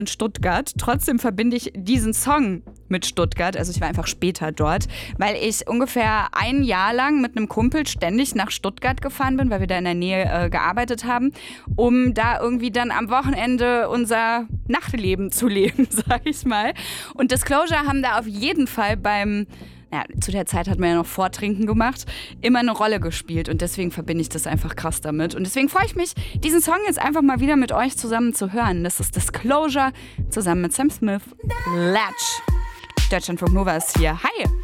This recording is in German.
in Stuttgart. Trotzdem verbinde ich diesen Song mit Stuttgart. Also ich war einfach später dort, weil ich ungefähr ein Jahr lang mit einem Kumpel ständig nach Stuttgart gefahren bin, weil wir da in der Nähe gearbeitet haben, um da irgendwie dann am Wochenende unser Nachtleben zu leben, sag ich mal. Und Disclosure haben da auf jeden Fall zu der Zeit hat man ja noch Vortrinken gemacht, immer eine Rolle gespielt und deswegen verbinde ich das einfach krass damit. Und deswegen freue ich mich, diesen Song jetzt einfach mal wieder mit euch zusammen zu hören. Das ist Disclosure zusammen mit Sam Smith. Latch. Deutschlandfunk Nova ist hier. Hi!